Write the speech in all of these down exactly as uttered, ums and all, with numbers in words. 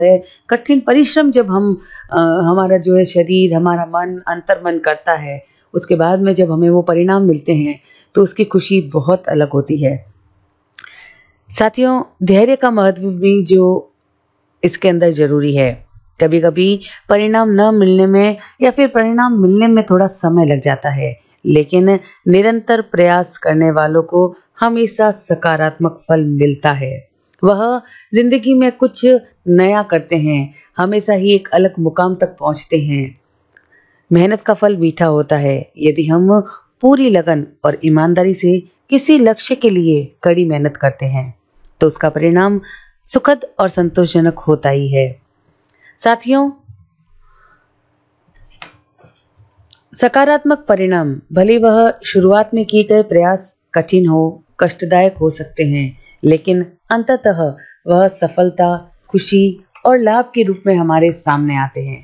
है। कठिन परिश्रम जब हम अ, हमारा जो है शरीर, हमारा मन, अंतर्मन करता है, उसके बाद में जब हमें वो परिणाम मिलते हैं, तो उसकी खुशी बहुत अलग होती है। साथियों, धैर्य का महत्व भी जो इसके अंदर ज़रूरी है। कभी-कभी परिणाम न मिलने में या फिर परिणाम मिलने में थोड़ा समय लग जाता है, लेकिन निरंतर प्रयास करने वालों को हमेशा सकारात्मक फल मिलता है। वह ज़िंदगी में कुछ नया करते हैं, हमेशा ही एक अलग मुकाम तक पहुँचते हैं। मेहनत का फल मीठा होता है। यदि हम पूरी लगन और ईमानदारी से किसी लक्ष्य के लिए कड़ी मेहनत करते हैं, तो उसका परिणाम सुखद और संतोषजनक होता ही है। साथियों, सकारात्मक परिणाम भले वह शुरुआत में किए गए प्रयास कठिन हो, कष्टदायक हो सकते हैं, लेकिन अंततः वह सफलता, खुशी और लाभ के रूप में हमारे सामने आते हैं।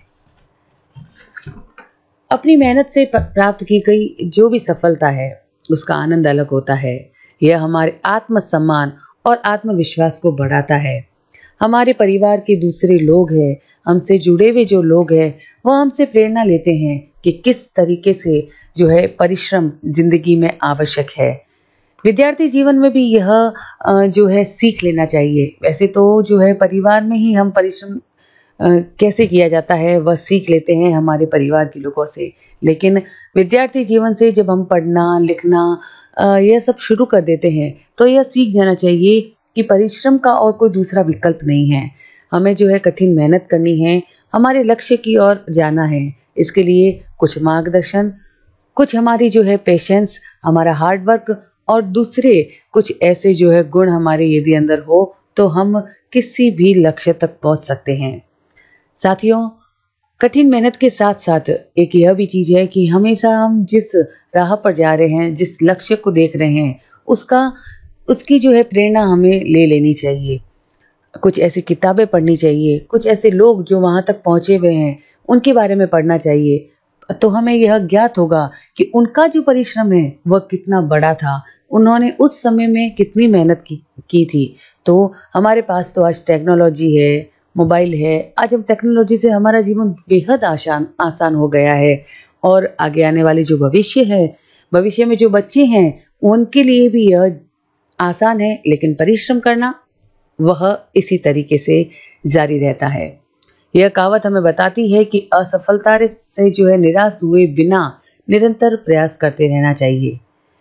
अपनी मेहनत से प प्राप्त की गई जो भी सफलता है, उसका आनंद अलग होता है। यह हमारे आत्मसम्मान और आत्मविश्वास को बढ़ाता है। हमारे परिवार के दूसरे लोग हैं, हमसे जुड़े हुए जो लोग हैं, वो हमसे प्रेरणा लेते हैं कि किस तरीके से जो है परिश्रम ज़िंदगी में आवश्यक है। विद्यार्थी जीवन में भी यह अ, जो है सीख लेना चाहिए। वैसे तो जो है परिवार में ही हम परिश्रम अ, कैसे किया जाता है वह सीख लेते हैं हमारे परिवार के लोगों से। लेकिन विद्यार्थी जीवन से जब हम पढ़ना, लिखना अ, यह सब शुरू कर देते हैं, तो यह सीख जाना चाहिए कि परिश्रम का और कोई दूसरा विकल्प नहीं है। हमें जो है कठिन मेहनत करनी है, हमारे लक्ष्य की ओर जाना है। इसके लिए कुछ मार्गदर्शन, कुछ हमारी जो है पेशेंस, हमारा हार्ड वर्क और दूसरे कुछ ऐसे जो है गुण हमारे यदि अंदर हो, तो हम किसी भी लक्ष्य तक पहुँच सकते हैं। साथियों, कठिन मेहनत के साथ-साथ एक यह भी चीज़ है कि हमेशा हम जिस राह पर जा रहे हैं, जिस लक्ष्य को देख रहे हैं, उसका उसकी जो है प्रेरणा हमें ले लेनी चाहिए। कुछ ऐसी किताबें पढ़नी चाहिए, कुछ ऐसे लोग जो वहाँ तक पहुँचे हुए हैं, उनके बारे में पढ़ना चाहिए। तो हमें यह ज्ञात होगा कि उनका जो परिश्रम है, वह कितना बड़ा था। उन्होंने उस समय में कितनी मेहनत की की थी। तो हमारे पास तो आज टेक्नोलॉजी है, मोबाइल है। आज हम टेक्नोलॉजी से हमारा जीवन बेहद आसान आसान हो गया है और आगे आने वाली जो भविष्य है, भविष्य में जो बच्चे हैं, उनके लिए भी यह आसान है, लेकिन परिश्रम करना वह इसी तरीके से जारी रहता है। यह कहावत हमें बताती है कि असफलता से जो है निराश हुए बिना निरंतर प्रयास करते रहना चाहिए।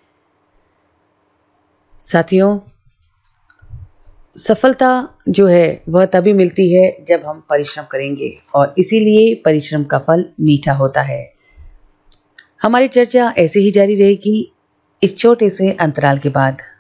साथियों, सफलता जो है वह तभी मिलती है जब हम परिश्रम करेंगे और इसीलिए परिश्रम का फल मीठा होता है। हमारी चर्चा ऐसे ही जारी रहेगी इस छोटे से अंतराल के बाद।